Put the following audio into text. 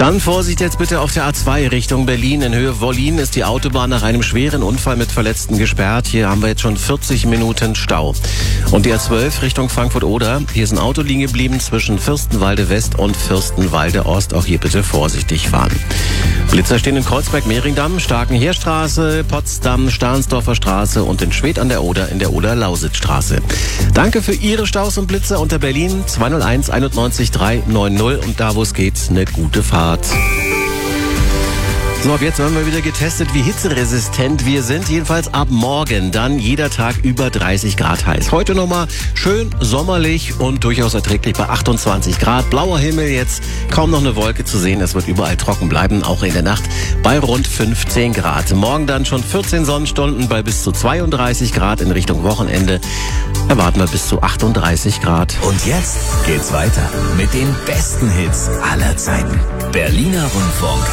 Dann Vorsicht jetzt bitte auf der A2 Richtung Berlin. In Höhe Wollin ist die Autobahn nach einem schweren Unfall mit Verletzten gesperrt. Hier haben wir jetzt schon 40 Minuten Stau. Und die A12 Richtung Frankfurt-Oder. Hier ist ein Auto liegen geblieben zwischen Fürstenwalde West und Fürstenwalde Ost. Auch hier bitte vorsichtig fahren. Blitzer stehen in Kreuzberg-Mehringdamm, Starkenheerstraße, Potsdam, Stahnsdorfer Straße und in Schwedt an der Oder in der Oder-Lausitzstraße. Danke für Ihre Staus und Blitzer unter Berlin 201 91 390 und da, wo es geht, eine gute Fahrt. So, ab jetzt werden wir wieder getestet, wie hitzeresistent wir sind. Jedenfalls ab morgen dann jeder Tag über 30 Grad heiß. Heute nochmal schön sommerlich und durchaus erträglich bei 28 Grad. Blauer Himmel jetzt, kaum noch eine Wolke zu sehen. Es wird überall trocken bleiben, auch in der Nacht bei rund 15 Grad. Morgen dann schon 14 Sonnenstunden bei bis zu 32 Grad. In Richtung Wochenende erwarten wir bis zu 38 Grad. Und jetzt geht's weiter mit den besten Hits aller Zeiten. Berliner Rundfunk.